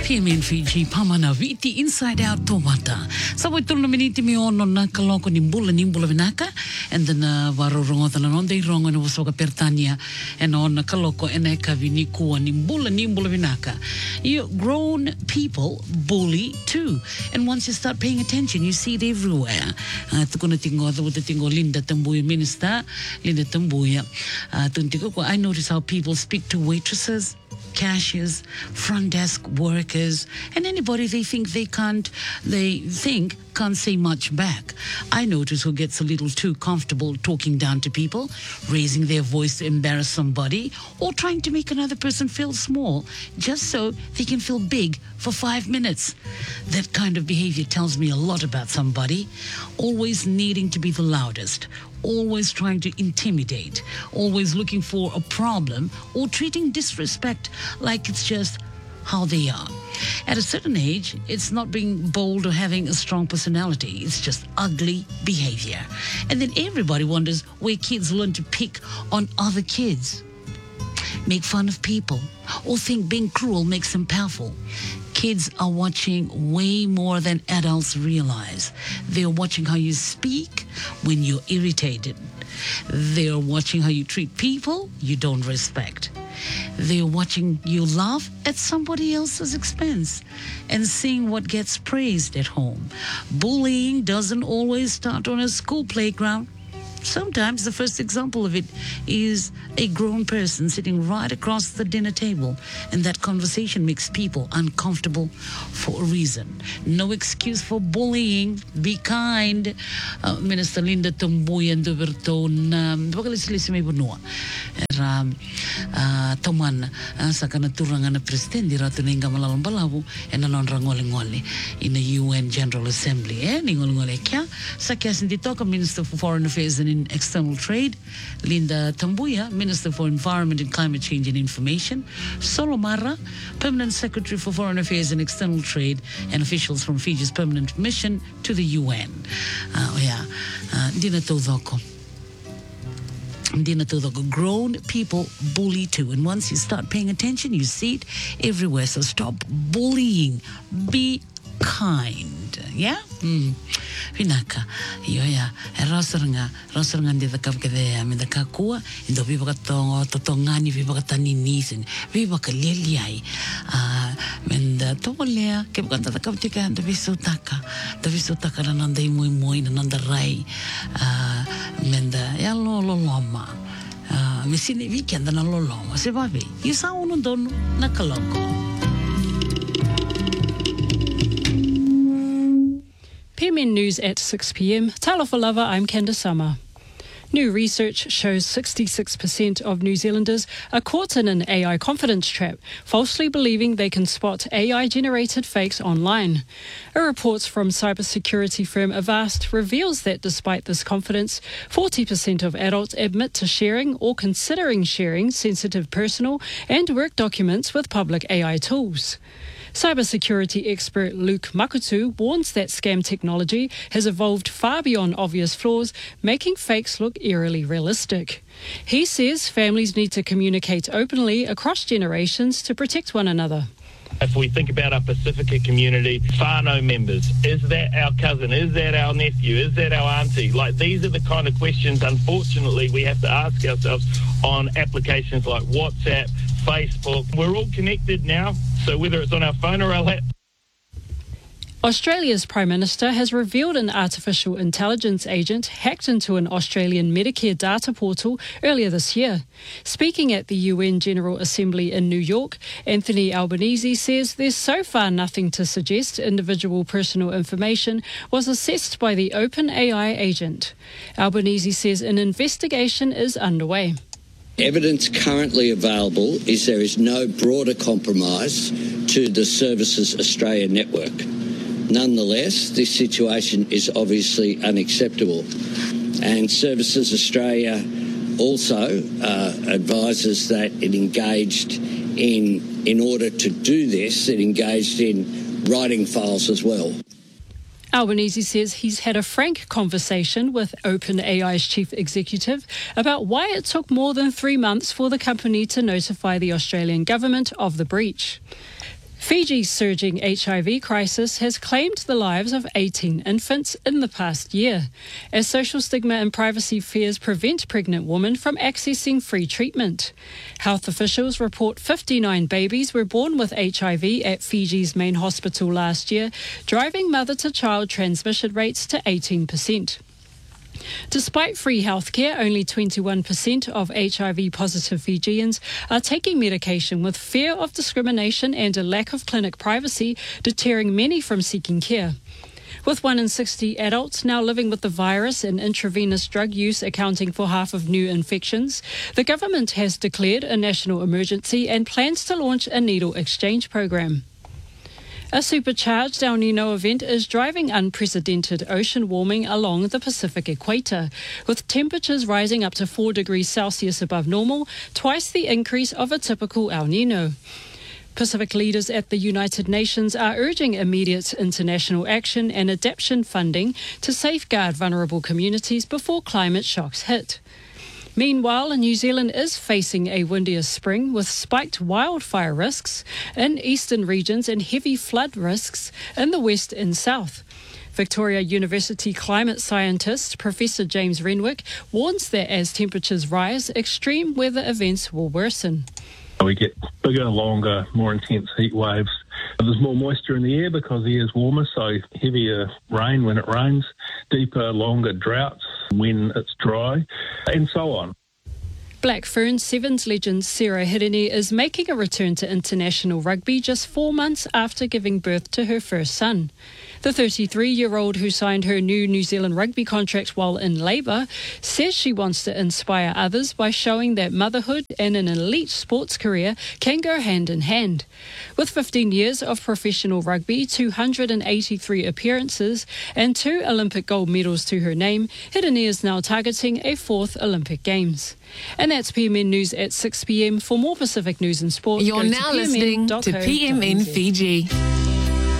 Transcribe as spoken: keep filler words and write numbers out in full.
P M N Fiji pamana viti inside out tomata. Sa wai tolu miniti mi ono na kaloko ni mbula ni mbula vinaka and then uh, waro rongo tala non dei rongo na wasoka pertania and on kaloko ene kavi ni kua ni mbula ni mbula vinaka. You grown people bully too, and once you start paying attention you see it everywhere. Uh, tukuna tingo the tingo Linda Tambuya minister Linda Tambuya. Uh, tuntiko I notice how people speak to waitresses, cashiers, front desk workers, and anybody they think they can't, they think can't say much back. I notice who gets a little too comfortable talking down to people, raising their voice to embarrass somebody, or trying to make another person feel small, just so they can feel big for five minutes. That kind of behavior tells me a lot about somebody, always needing to be the loudest, always trying to intimidate, always looking for a problem, or treating disrespect like it's just how they are. At a certain age, it's not being bold or having a strong personality. It's just ugly behavior. And then everybody wonders where kids learn to pick on other kids, make fun of people, or think being cruel makes them powerful. Kids are watching way more than adults realize. They're watching how you speak when you're irritated. They're watching how you treat people you don't respect. They're watching you laugh at somebody else's expense and seeing what gets praised at home. Bullying doesn't always start on a school playground. Sometimes the first example of it is a grown person sitting right across the dinner table, and that conversation makes people uncomfortable for a reason. No excuse for bullying. Be kind. Uh, Minister Linda Tambuya Duberton, pagkalisili may bunua. Era toman sa kanaturangan na presidente ratu na inga malalong balabu e nanon rangole-ngole in the U N General Assembly. Eh, ningol-ngole kya sa kya sindito ka Minister for Foreign Affairs and External Trade, Linda Tambuya, Minister for Environment and Climate Change and Information, Solomara, Permanent Secretary for Foreign Affairs and External Trade, and officials from Fiji's permanent mission to the U N. Uh, yeah, hindi na to doko. Hindi na to doko. Grown people bully too, and once you start paying attention, you see it everywhere. So stop bullying. Be kind. Yeah? Mm. Vinaka. Iyo ya. Rosaranga. Rosaranga ndi the kapke de me the kakua. Indo viva katongo. Totongani viva kataninisin. Viva kaliliai. Ah, menda tolea. Kebukanta the kaptika. The visutaka. The visutaka na nanda imui mui na nanda rai. Ah, menda. Ya lo lo loma. Ah, misini weekend na lo loma. Se vavi. Isa uno dono na kaloko. P M N News at six p m. Talofa lava, I'm Candace Summer. New research shows sixty-six percent of New Zealanders are caught in an A I confidence trap, falsely believing they can spot A I-generated fakes online. A report from cybersecurity firm Avast reveals that despite this confidence, forty percent of adults admit to sharing or considering sharing sensitive personal and work documents with public A I tools. Cybersecurity expert Luke Makutu warns that scam technology has evolved far beyond obvious flaws, making fakes look eerily realistic. He says families need to communicate openly across generations to protect one another. If we think about our Pacifica community, whānau members, is that our cousin? Is that our nephew? Is that our auntie? Like, these are the kind of questions, unfortunately, we have to ask ourselves on applications like WhatsApp, Facebook. We're all connected now, so whether it's on our phone or our laptop. Australia's Prime Minister has revealed an artificial intelligence agent hacked into an Australian Medicare data portal earlier this year. Speaking at the U N General Assembly in New York, Anthony Albanese says there's so far nothing to suggest individual personal information was assessed by the OpenAI agent. Albanese says an investigation is underway. Evidence currently available is there is no broader compromise to the Services Australia network. Nonetheless, this situation is obviously unacceptable, and Services Australia also uh, advises that it engaged in, in order to do this, it engaged in writing files as well. Albanese says he's had a frank conversation with OpenAI's chief executive about why it took more than three months for the company to notify the Australian government of the breach. Fiji's surging H I V crisis has claimed the lives of eighteen infants in the past year, as social stigma and privacy fears prevent pregnant women from accessing free treatment. Health officials report fifty-nine babies were born with H I V at Fiji's main hospital last year, driving mother-to-child transmission rates to eighteen percent. Despite free healthcare, only twenty-one percent of H I V-positive Fijians are taking medication, with fear of discrimination and a lack of clinic privacy deterring many from seeking care. With one in sixty adults now living with the virus and intravenous drug use accounting for half of new infections, the government has declared a national emergency and plans to launch a needle exchange program. A supercharged El Nino event is driving unprecedented ocean warming along the Pacific equator, with temperatures rising up to four degrees Celsius above normal, twice the increase of a typical El Nino. Pacific leaders at the United Nations are urging immediate international action and adaptation funding to safeguard vulnerable communities before climate shocks hit. Meanwhile, New Zealand is facing a windier spring with spiked wildfire risks in eastern regions and heavy flood risks in the west and south. Victoria University climate scientist Professor James Renwick warns that as temperatures rise, extreme weather events will worsen. We get bigger, longer, more intense heat waves. There's more moisture in the air because the air's warmer, so heavier rain when it rains, deeper, longer droughts when it's dry, and so on. Black Ferns Sevens legend Sarah Hirini is making a return to international rugby just four months after giving birth to her first son. The thirty-three-year-old, who signed her new New Zealand rugby contract while in labour, says she wants to inspire others by showing that motherhood and an elite sports career can go hand in hand. With fifteen years of professional rugby, two hundred eighty-three appearances and two Olympic gold medals to her name, Hirini is now targeting a fourth Olympic Games. And that's P M N News at six p m. For more Pacific news and sport, You're go now to listening to P M N Fiji.